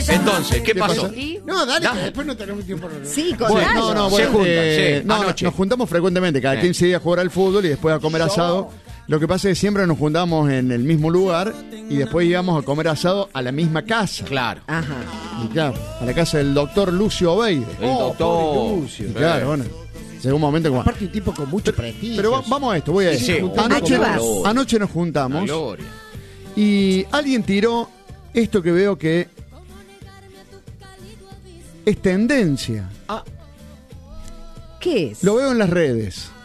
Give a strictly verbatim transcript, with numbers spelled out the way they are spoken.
Entonces, ¿qué, ¿Qué pasó? pasó? No, dale, Dale. que después no tenemos tiempo. Sí, con Bueno, Lalo. no, no, Se bueno, juntan, eh, sí. no, Anoche. nos juntamos frecuentemente, cada Eh. quince días a jugar al fútbol y después a comer asado. Lo que pasa es que siempre nos juntamos en el mismo lugar y después íbamos a comer asado a la misma casa. Claro. Ajá. Y claro, a la casa del doctor Lucio Obeide. El Oh, doctor. pobre Lucio. Y claro, bueno. Llegó un momento como. Aparte un tipo con mucho prestigio. Pero va- vamos a esto, voy a Sí, esto. sí, anoche, ¿a qué vas? anoche nos La juntamos gloria. y alguien tiró esto que veo que es tendencia. ¿Qué es? Lo veo en las redes.